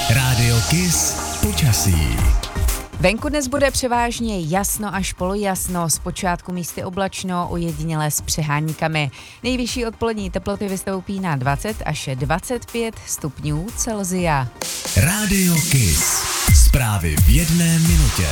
Rádio Kiss počasí. Venku dnes bude převážně jasno až polojasno, zpočátku místy oblačno, ojedinělé s přeháníkami. Nejvyšší odpolední teploty vystoupí na 20 až 25 stupňů Celsia. Rádio Kiss. Zprávy v jedné minutě.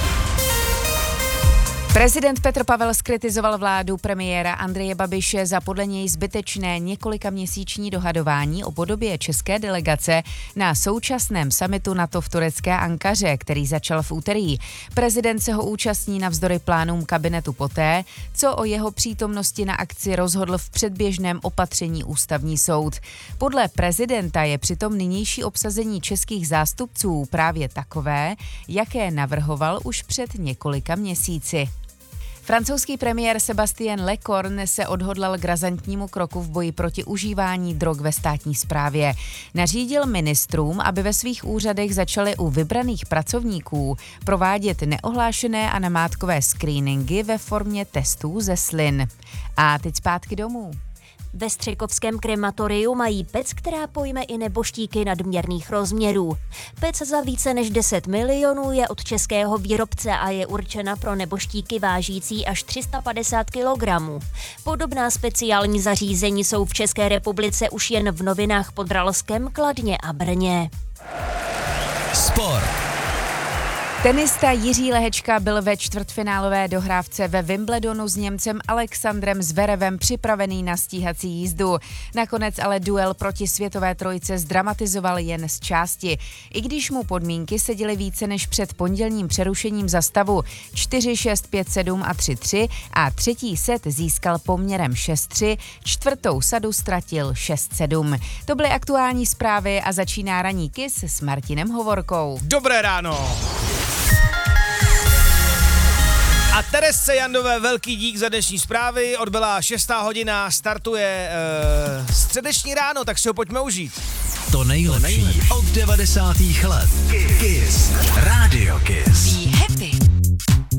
Prezident Petr Pavel zkritizoval vládu premiéra Andreje Babiše za podle něj zbytečné několikaměsíční dohadování o podobě české delegace na současném summitu NATO v turecké Ankaře, který začal v úterý. Prezident se ho účastní navzdory plánům kabinetu poté, co o jeho přítomnosti na akci rozhodl v předběžném opatření ústavní soud. Podle prezidenta je přitom nynější obsazení českých zástupců právě takové, jaké navrhoval už před několika měsíci. Francouzský premiér Sébastien Lecornu se odhodlal k razantnímu kroku v boji proti užívání drog ve státní správě. Nařídil ministrům, aby ve svých úřadech začali u vybraných pracovníků provádět neohlášené a namátkové screeningy ve formě testů ze slin. A teď zpátky domů. Ve Střekovském krematoriu mají pec, která pojme i neboštíky nadměrných rozměrů. Pec za více než 10 milionů je od českého výrobce a je určena pro neboštíky vážící až 350 kg. Podobná speciální zařízení jsou v České republice už jen v Novinách pod Ralskem, Kladně a Brně. Sport. Tenista Jiří Lehečka byl ve čtvrtfinálové dohrávce ve Wimbledonu s Němcem Alexandrem Zverevem připravený na stíhací jízdu. Nakonec ale duel proti světové trojce zdramatizoval jen z části. I když mu podmínky seděly více než před pondělním přerušením za stavu 4-6, 5-7 a 3-3 a třetí set získal poměrem 6-3, čtvrtou sadu ztratil 6-7. To byly aktuální zprávy a začíná ranní Kiss s Martinem Hovorkou. Dobré ráno! A Teresce Jandové velký dík za dnešní zprávy. Odbyla 6. hodina, startuje středeční ráno, tak si ho pojďme užít. To nejlepší od 90. let. Kiss. Rádio Kiss. Be happy.